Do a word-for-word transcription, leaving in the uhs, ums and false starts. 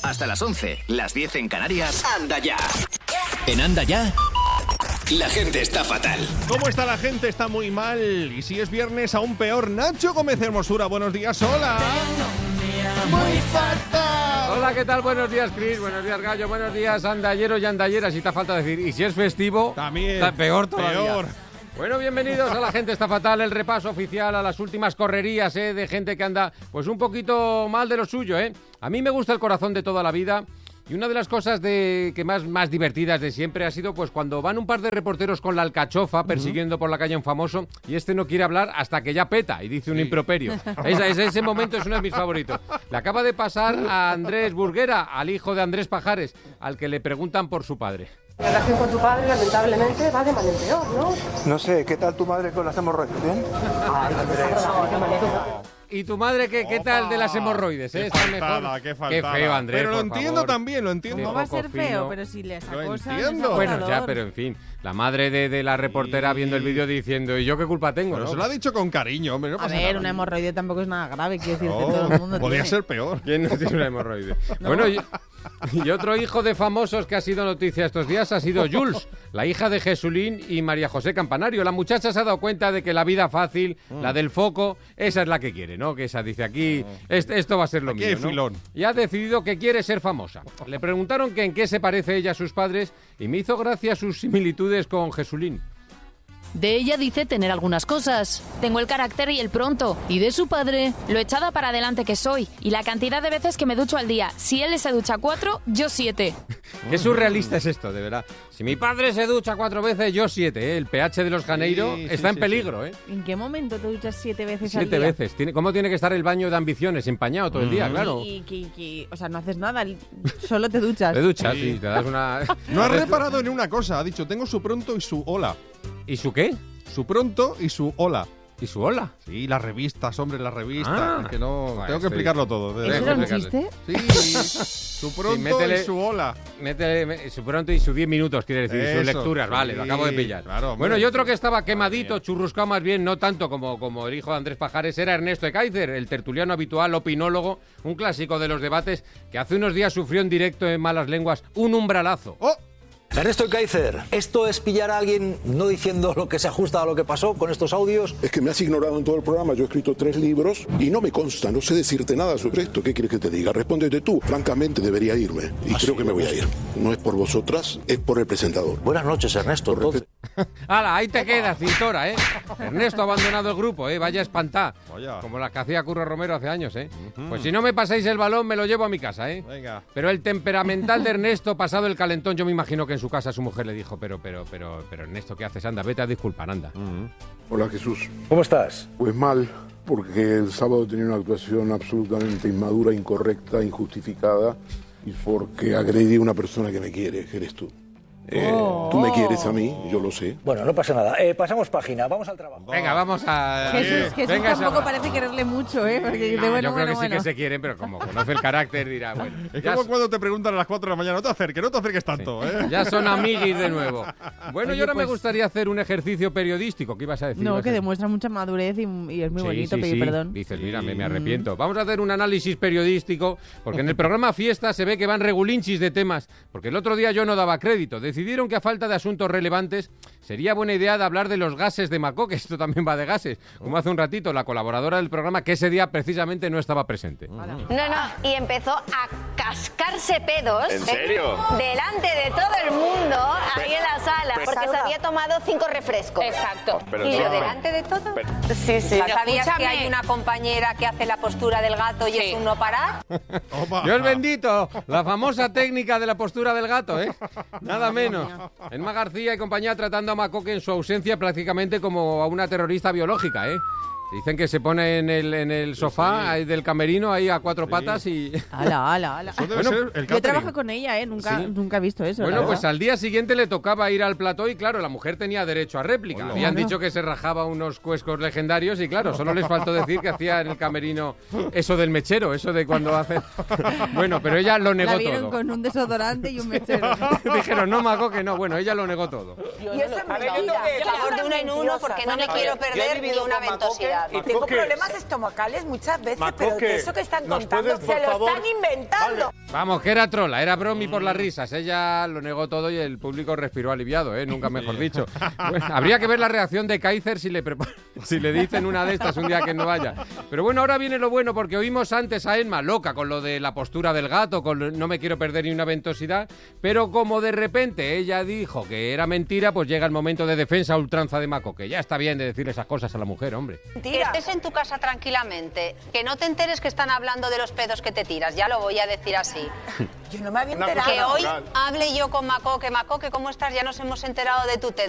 Hasta las once, las diez en Canarias. Anda ya. En Anda ya, la gente está fatal. ¿Cómo está la gente? Está muy mal. Y si es viernes, aún peor. Nacho Gómez Hermosura, buenos días. Hola. Muy fatal. Hola, ¿qué tal? Buenos días, Cris. Buenos días, Gallo. Buenos días, andalleros y andalleras. Si te falta decir. Y si es festivo, también está peor todavía. Peor. Bueno, bienvenidos a La Gente Está Fatal, el repaso oficial a las últimas correrías, ¿eh? De gente que anda pues un poquito mal de lo suyo, ¿eh? A mí me gusta el corazón de toda la vida. Y una de las cosas de, que más, más divertidas de siempre ha sido pues cuando van un par de reporteros con la alcachofa persiguiendo uh-huh. por la calle a un famoso y este no quiere hablar hasta que ya peta y dice un sí. improperio. Ese, ese, ese momento es uno de mis favoritos. Le acaba de pasar a Andrés Burguera, al hijo de Andrés Pajares, al que le preguntan por su padre. La relación con tu padre, lamentablemente, va de mal en peor, ¿no? No sé, ¿qué tal tu madre con las hemorroides? ¿Bien? Ay, Andrés. ¿Y tu madre qué, qué tal de las hemorroides? ¿Eh? Qué ¿Está faltada, mejor? qué faltada. Qué feo, Andrés, Pero lo por entiendo favor. también, lo entiendo. No va a ser fino. feo, pero si le esa Lo cosa... entiendo. Bueno, ya, pero en fin. La madre de, de la reportera sí. viendo el vídeo diciendo, ¿y yo qué culpa tengo? Pero ¿no? se lo ha dicho con cariño, hombre. No A pasa ver, nada. una hemorroide tampoco es nada grave, quiero decir No, que todo el mundo podría tiene. ser peor. ¿Quién no tiene una hemorroide? No. Bueno, y, y otro hijo de famosos que ha sido noticia estos días ha sido Jules, la hija de Jesulín y María José Campanario. La muchacha se ha dado cuenta de que la vida fácil, mm. la del foco, esa es la que quiere, ¿no? Que esa dice aquí, mm. est- esto va a ser lo aquí mío, hay ¿no? filón. Y ha decidido que quiere ser famosa. Le preguntaron que en qué se parece ella a sus padres y me hizo gracia sus similitudes con Jesulín. De ella dice tener algunas cosas. Tengo el carácter y el pronto. Y de su padre, lo echada para adelante que soy. Y la cantidad de veces que me ducho al día. Si él se ducha cuatro, yo siete. Qué surrealista es esto, de verdad. Si mi padre se ducha cuatro veces, yo siete, ¿eh? El pH de los Janeiro sí, está sí, en sí, peligro, sí. ¿eh? ¿En qué momento te duchas siete veces al Siete día? veces. ¿Tiene, ¿Cómo tiene que estar el baño de ambiciones? Empañado todo el día, Mm. claro. Y, y, y, y, o sea, no haces nada, solo te duchas. Te duchas, Sí. sí, te das una... No ha reparado en una cosa. Ha dicho, tengo su pronto y su hola. ¿Y su qué? Su pronto y su hola. ¿Y su hola? Sí, las revistas, hombre, las revistas. Ah. Es que no... Bueno, tengo que sí. explicarlo todo. de ¿Eso verdad. era un explicarle. chiste? Sí, su pronto Sí, métele- y su hola. Métele me- su pronto y sus diez minutos, quiere decir, sus Eso, lecturas, sí, vale, lo acabo de pillar. claro, hombre. Bueno, y otro que estaba quemadito, churruscado más bien, no tanto como, como el hijo de Andrés Pajares, era Ernesto Ekaizer, el tertuliano habitual, opinólogo, un clásico de los debates, que hace unos días sufrió en directo en Malas Lenguas un umbralazo. ¡Oh! Ernesto Ekaizer, ¿esto es pillar a alguien no diciendo lo que se ajusta a lo que pasó con estos audios? Es que me has ignorado en todo el programa. Yo he escrito tres libros y no me consta, no sé decirte nada sobre esto. ¿Qué quieres que te diga? Respóndete tú. Francamente, debería irme. Y ¿Ah, creo sí? que me voy a ir. No es por vosotras, es por el presentador. Buenas noches, Ernesto. Por Entonces, ¡Hala, ahí te quedas, cintora, eh! Ernesto ha abandonado el grupo, eh, vaya espantá. Vaya. Como las que hacía Curro Romero hace años, eh. Pues si no me pasáis el balón, me lo llevo a mi casa, eh. Venga. Pero el temperamental de Ernesto, pasado el calentón, yo me imagino que en su casa su mujer le dijo, pero, pero, pero, pero Ernesto, ¿qué haces? Anda, vete a disculpar, anda. Hola, Jesús. ¿cómo estás? Pues mal, porque el sábado tenía una actuación absolutamente inmadura, incorrecta, injustificada, y porque agredí a una persona que me quiere, que eres tú. Eh, Oh. Tú me quieres a mí, yo lo sé. Bueno, no pasa nada. Eh, pasamos página, vamos al trabajo. Venga, vamos a... Jesús, Jesús Venga, tampoco Sara. parece quererle mucho, ¿eh? Porque dice, No, bueno, yo creo bueno, que sí bueno. que se quieren, pero como conoce el carácter dirá, bueno. Es ya, como cuando te preguntan a las cuatro de la mañana, no te acerques, no te acerques tanto, ¿eh? ya son amiguis de nuevo. Bueno, Oye, y ahora me pues- gustaría hacer un ejercicio periodístico. ¿Qué ibas a decir? No, Ibas que a- demuestra mucha madurez y, y es muy Sí, bonito sí, pedir sí. perdón. Dices, mira, me, me arrepiento. Vamos a hacer un análisis periodístico, porque en el programa Fiesta se ve que van regulinchis de temas, porque el otro día yo no daba crédito. Decidieron que a falta de asuntos relevantes sería buena idea de hablar de los gases de Macó, que esto también va de gases, como hace un ratito la colaboradora del programa, que ese día precisamente no estaba presente. No, no, y empezó a cascarse pedos. ¿En serio? Delante de todo el mundo, ahí en la sala, Pero- porque se había tomado cinco refrescos. Exacto. Pero y sí, yo, pero- delante de todo. Pero- Sí, sí. ¿Sabías que hay una compañera que hace la postura del gato y es un no parar? Opa. Dios bendito, la famosa técnica de la postura del gato, ¿eh? Nada menos. Emma García y compañía tratando a Macoque en su ausencia prácticamente como a una terrorista biológica, ¿eh? Dicen que se pone en el, en el sofá sí. ahí del camerino ahí a cuatro Sí. patas y... Ala, ala, ala. Eso debe Bueno, ser el Yo catering. trabajo con ella, ¿eh? Nunca, ¿Sí? nunca he visto eso. Bueno, la pues verdad. al día siguiente le tocaba ir al plató y claro, la mujer tenía derecho a réplica. Hola. Habían Claro. dicho que se rajaba unos cuescos legendarios y claro, solo les faltó decir que hacía en el camerino eso del mechero, eso de cuando hace... Bueno, pero ella lo negó La vieron todo. con un desodorante y un mechero. Dijeron, no, Macoque, no. Bueno, ella lo negó todo. Yo eso es mi vida. A favor de uno en uno porque no me quiero perder ni una ventosidad. verdad. Y tengo Macoque, problemas estomacales muchas veces, Macoque, pero que eso que están ¿nos contando puedes, por se lo favor? están inventando. Vamos, que era trola, era bromi por las risas. Ella lo negó todo y el público respiró aliviado, ¿eh? Nunca mejor dicho. Bueno, habría que ver la reacción de Kaiser si le, prepar- si le dicen una de estas un día que no vaya. Pero bueno, ahora viene lo bueno, porque oímos antes a Emma loca con lo de la postura del gato, con lo- no me quiero perder ni una ventosidad, pero como de repente ella dijo que era mentira, pues llega el momento de defensa a ultranza de Macoque. Ya está bien de decirle esas cosas a la mujer, hombre. Que estés en tu casa tranquilamente, que no te enteres que están hablando de los pedos que te tiras, ya lo voy a decir así. Yo no me había Una enterado. Que hoy natural. hable yo con Macoque. Macoque, ¿cómo estás? Ya nos hemos enterado de tu TED.